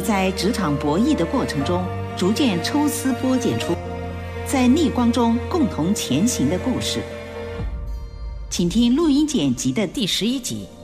在职场博弈的过程中，逐渐抽丝剥茧出在逆光中共同前行的故事。请听录音剪辑的第11集。